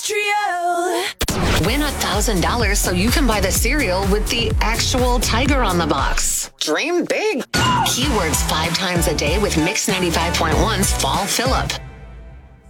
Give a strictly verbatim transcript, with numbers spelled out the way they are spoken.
Trio. Win one thousand dollars so you can buy the cereal with the actual tiger on the box. Dream big. Keywords five times a day with Mix ninety-five point one's Fall Fill-Up.